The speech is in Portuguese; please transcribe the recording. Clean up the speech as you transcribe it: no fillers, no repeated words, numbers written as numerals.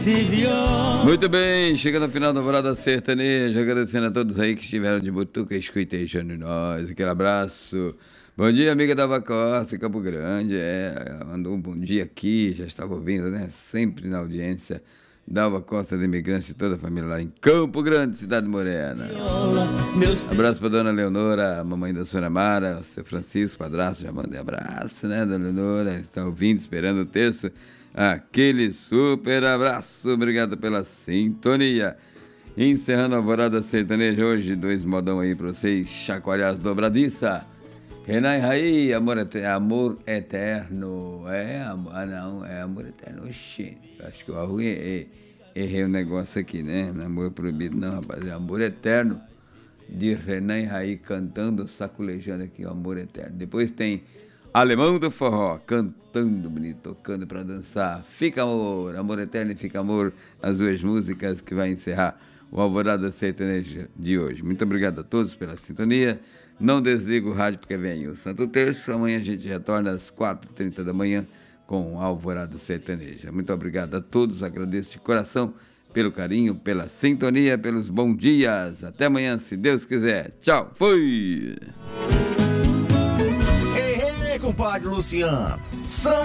Muito bem, chegando ao final da Alvorada Sertaneja, agradecendo a todos aí que estiveram de butuca escutejando nós, aquele abraço. Bom dia, amiga da Costa, Campo Grande, mandou um bom dia aqui, já estava ouvindo, né, sempre na audiência, Dalva Costa de Imigrante e toda a família lá em Campo Grande, Cidade Morena. Abraço para dona Leonora, a mamãe da senhora Mara, seu Francisco, padrasto, já mandei abraço, né, dona Leonora, está ouvindo, esperando o terço. Aquele super abraço, obrigado pela sintonia. Encerrando a Alvorada Sertaneja hoje, 2 modão aí pra vocês chacoalhar as dobradiças. Renan e Raí, amor eterno. É amor eterno. Oxi, acho que eu errei o negócio aqui, né? Amor proibido, não, rapaz, é amor eterno. De Renan e Raí cantando, saculejando aqui o amor eterno. Depois tem Alemão do Forró, cantando bonito, tocando pra dançar. Fica amor, amor eterno e fica amor, as 2 músicas que vai encerrar o Alvorada Sertaneja de hoje. Muito obrigado a todos pela sintonia. Não desliga o rádio porque vem o Santo Terço. Amanhã a gente retorna às 4h30 da manhã com o Alvorada Sertaneja. Muito obrigado a todos, agradeço de coração pelo carinho, pela sintonia, pelos bons dias. Até amanhã, se Deus quiser. Tchau, fui! Compadre Luciano.